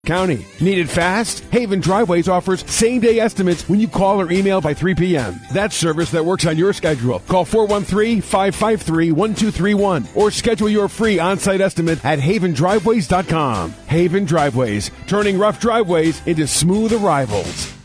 County. Need it fast? Haven Driveways offers same-day estimates when you call or email by 3 p.m. That's service that works on your schedule. Call 413-553-1231 or schedule your free on-site estimate at havendriveways.com. Haven Driveways, turning rough driveways into smooth arrivals.